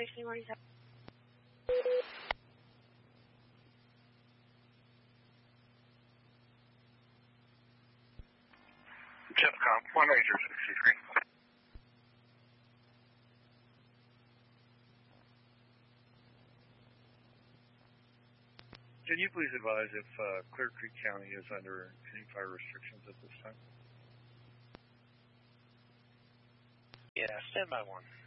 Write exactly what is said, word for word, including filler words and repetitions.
sixty morning. Jetcom, one Ranger sixty-three. Can you please advise if uh, Clear Creek County is under any fire restrictions at this time? Yeah, stand by one.